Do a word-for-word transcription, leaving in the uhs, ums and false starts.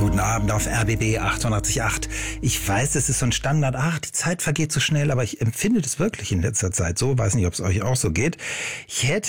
Guten Abend auf R B B achtundachtzig Komma acht. Ich weiß, es ist so ein Standard. Ach, die Zeit vergeht so schnell, aber ich empfinde das wirklich in letzter Zeit so. Weiß nicht, ob es euch auch so geht. Ich hätte